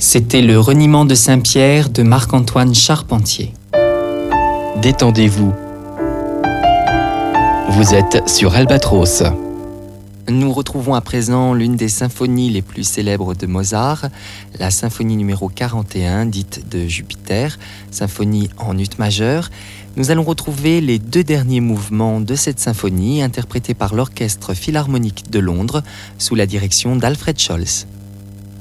C'était le reniement de Saint-Pierre de Marc-Antoine Charpentier. Détendez-vous. Vous êtes sur Albatros. Nous retrouvons à présent l'une des symphonies les plus célèbres de Mozart, la symphonie numéro 41, dite de Jupiter, symphonie en ut majeur. Nous allons retrouver les 2 derniers mouvements de cette symphonie, interprétés par l'Orchestre Philharmonique de Londres, sous la direction d'Alfred Scholz.